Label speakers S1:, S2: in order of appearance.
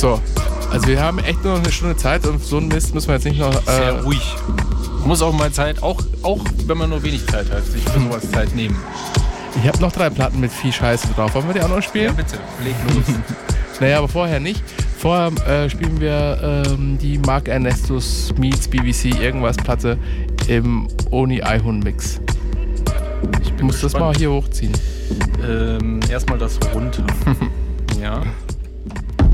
S1: So, also wir haben echt nur noch eine Stunde Zeit und so einen Mist müssen wir jetzt nicht noch...
S2: Sehr ruhig. Muss auch mal Zeit, auch wenn man nur wenig Zeit hat, sich für sowas Zeit nehmen.
S1: Ich habe noch 3 Platten mit viel Scheiße drauf. Wollen wir die auch noch spielen?
S2: Ja, bitte, leg los.
S1: Naja, aber vorher nicht. Vorher spielen wir die Mark Ernestus meets BBC irgendwas Platte im Oni Eihun Mix. Ich muss das mal hier hochziehen.
S2: Erstmal das runter. Ja.